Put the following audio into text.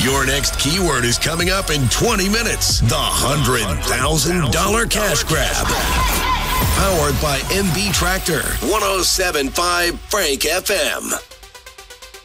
Your next keyword is coming up in 20 minutes. The $100,000 cash grab. Powered by MB Tractor. 107.5 Frank FM.